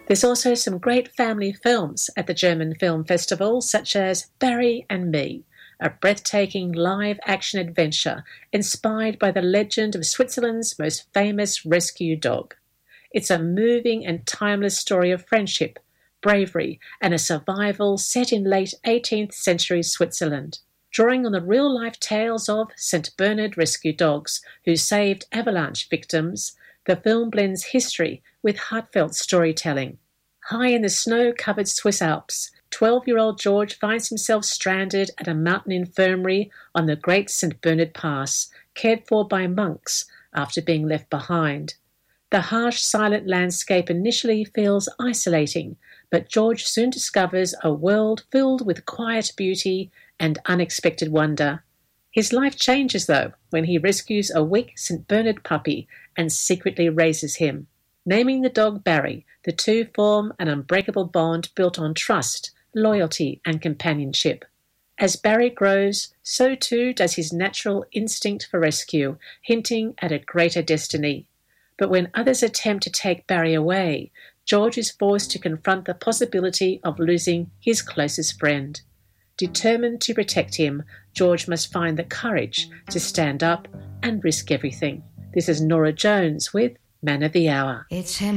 There's also some great family films at the German Film Festival, such as Barry and Me, a breathtaking live-action adventure inspired by the legend of Switzerland's most famous rescue dog. It's a moving and timeless story of friendship, bravery, and a survival set in late 18th century Switzerland. Drawing on the real-life tales of St. Bernard rescue dogs who saved avalanche victims, the film blends history with heartfelt storytelling. High in the snow-covered Swiss Alps, 12-year-old George finds himself stranded at a mountain infirmary on the Great St. Bernard Pass, cared for by monks after being left behind. The harsh, silent landscape initially feels isolating, but George soon discovers a world filled with quiet beauty and unexpected wonder. His life changes, though, when he rescues a weak St. Bernard puppy and secretly raises him. Naming the dog Barry, the two form an unbreakable bond built on trust, loyalty, and companionship. As Barry grows, so too does his natural instinct for rescue, hinting at a greater destiny. But when others attempt to take Barry away, George is forced to confront the possibility of losing his closest friend. Determined to protect him, George must find the courage to stand up and risk everything. This is Nora Jones with Man of the Hour. It's him.